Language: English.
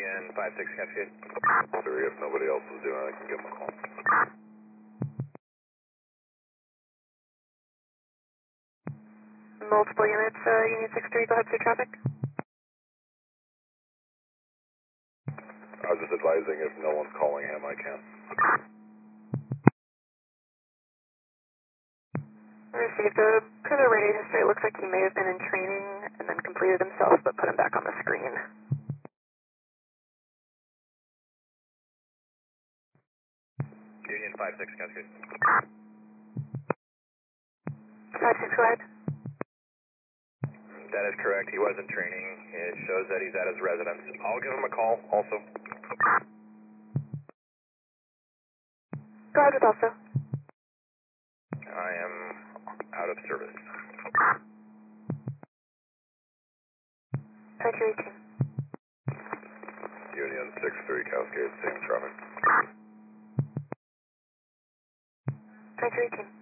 Union 56 Cascade. Sorry, if nobody else is doing it, I can give them a call. Multiple units, Union 63, go ahead through traffic. I was just advising if no one's calling him, I can. Received a further radio history. It looks like he may have been in training and then completed himself, but put him back on the screen. Union 56 Cascade. 56, go ahead. That is correct. He was in training. It shows that he's at his residence. I'll give him a call also. Go ahead with also. I am out of service. Factory 18. Union 63 Cascade, same traffic. Factory 18.